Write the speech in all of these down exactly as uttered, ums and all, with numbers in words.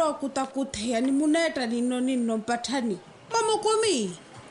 oro kutakuthe yani muneta nino nino mpathani mama komi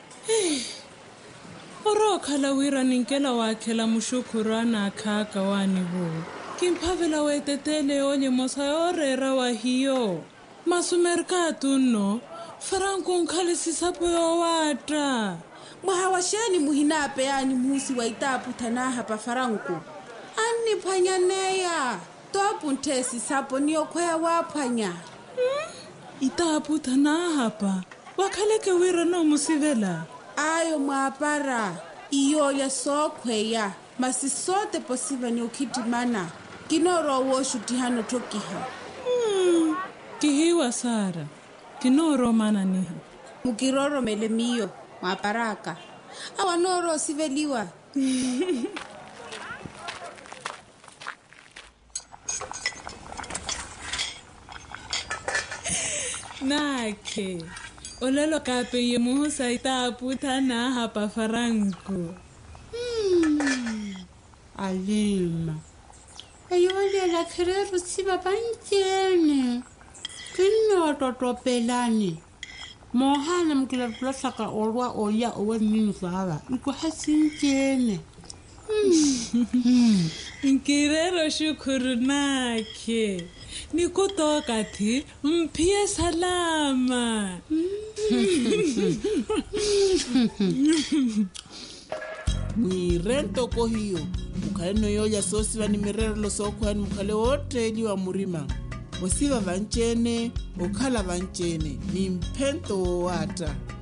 oro khala wira ninkela wakhela mushukurana khaka wani bo kimphavela wetetele onye mosa yorera wa hiyo masumerka tunno Franco nkhale sisapo yo wata mwahawasheni muhinape yani musi waitapu thana hapa Franco ani phanyaneya topu nthesi sapo niyo khoya waphanya hmm? Itapu thana hapa wakhaleke wira no musivela ayo mwapara iyo ya sokhweya masisote posiva ni ukitimana kinoro woshu tihano tokiha hmm. Kihiwa Sara kinoro mana niha mukiroro mele miyo mwaparaka awanoro siveliwa nakhe olelo kape ye muhosa itapu thana hapa Franco hmm. Alima ayole la kherero siba banjene kino totopelani mohana mkila plasaka orwa oya owe minusava iko hasinjene nkirero shukuru nakhe nikutoka thi mphiye salama mwirento ko hiyo mukhale noyoya sosiva ni mirero losokhwani mukhale woteli wa murima osiva vanchene okhala vanchene ni mphento wowata